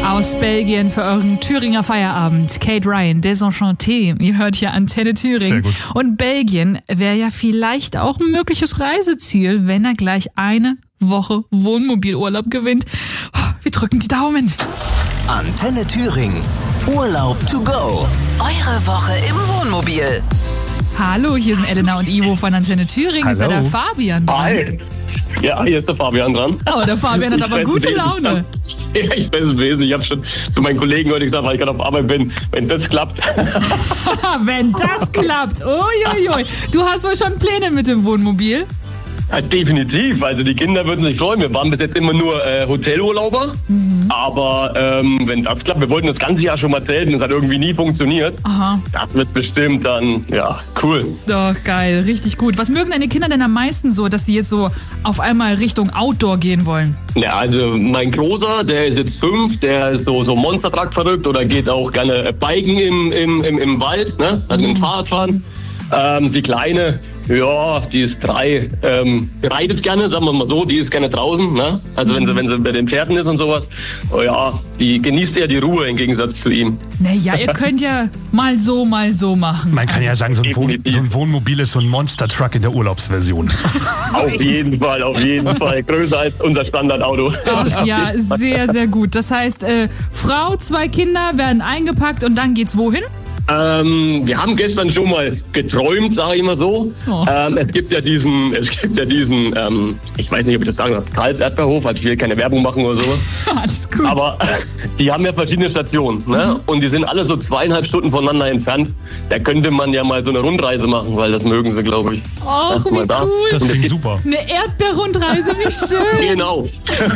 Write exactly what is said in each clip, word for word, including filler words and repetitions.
Aus Belgien für euren Thüringer Feierabend. Kate Ryan, Desenchanté. Ihr hört hier Antenne Thüringen. Sehr gut. Und Belgien wäre ja vielleicht auch ein mögliches Reiseziel, wenn er gleich eine Woche Wohnmobilurlaub gewinnt. Wir drücken die Daumen. Antenne Thüringen. Urlaub to go. Eure Woche im Wohnmobil. Hallo, hier sind Elena und Ivo von Antenne Thüringen. Ist ja der Fabian dran? Hi. Ja, hier ist der Fabian dran. Oh, der Fabian hat aber gute Laune. Ja, ich weiß es wesen. Ich habe schon zu meinen Kollegen heute gesagt, weil ich gerade auf Arbeit bin, wenn das klappt. Wenn das klappt. Uiuiui. Du hast wohl schon Pläne mit dem Wohnmobil? Ja, definitiv. Also die Kinder würden sich freuen. Wir waren bis jetzt immer nur äh, Hotelurlauber. Mhm. Aber ähm, wenn das klappt, wir wollten das ganze Jahr schon mal zelten. Das hat irgendwie nie funktioniert. Aha. Das wird bestimmt dann, ja, cool. Doch, geil. Richtig gut. Was mögen deine Kinder denn am meisten so, dass sie jetzt so auf einmal Richtung Outdoor gehen wollen? Ja, also mein Großer, der ist jetzt fünf, der ist so, so Monstertruck verrückt oder geht auch gerne biken im, im, im, im Wald, ne? Also mhm. im Fahrradfahren. Ähm, die Kleine, ja, die ist drei, ähm, reitet gerne, sagen wir mal so, die ist gerne draußen, ne? Also wenn sie, wenn sie bei den Pferden ist und sowas, oh ja, die genießt eher die Ruhe im Gegensatz zu ihm. Naja, ihr könnt ja mal so, mal so machen. Man kann ja sagen, so ein, Wohn- so ein Wohnmobil ist so ein Monster-Truck in der Urlaubsversion. Auf jeden Fall, auf jeden Fall. Größer als unser Standardauto. Ach ja, sehr, sehr gut. Das heißt, äh, Frau, zwei Kinder werden eingepackt und dann geht's wohin? Ähm, wir haben gestern schon mal geträumt, sage ich mal so. Oh. Ähm, es gibt ja diesen, es gibt ja diesen, ähm, ich weiß nicht, ob ich das sagen darf, Karls Erdbeerhof, also ich will keine Werbung machen oder sowas. Alles gut. Aber äh, die haben ja verschiedene Stationen, ne? Mhm. Und die sind alle so zweieinhalb Stunden voneinander entfernt. Da könnte man ja mal so eine Rundreise machen, weil das mögen sie, glaube ich. Och, wie da. cool. Das klingt super. Eine Erdbeerrundreise, wie schön. Genau.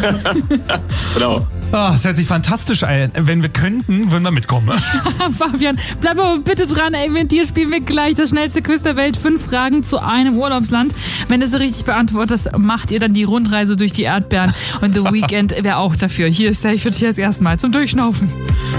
Genau. Oh, das hört sich fantastisch an. Wenn wir könnten, würden wir mitkommen. Fabian, bleib aber bitte dran. Ey, mit dir spielen wir gleich das schnellste Quiz der Welt. Fünf Fragen zu einem Urlaubsland. Wenn du sie richtig beantwortest, macht ihr dann die Rundreise durch die Erdbeeren. Und The Weeknd wäre auch dafür. Hier ist Safe für Tiers erstmal zum Durchschnaufen.